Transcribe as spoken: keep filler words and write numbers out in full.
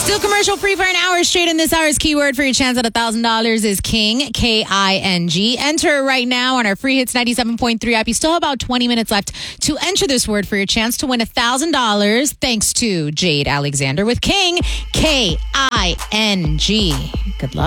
Still commercial free for an hour straight. In this hour's keyword for your chance at one thousand dollars is King, K I N G. Enter right now on our Free Hits ninety-seven point three app. You still have about twenty minutes left to enter this word for your chance to win one thousand dollars thanks to Jade Alexander with King, K I N G. Good luck.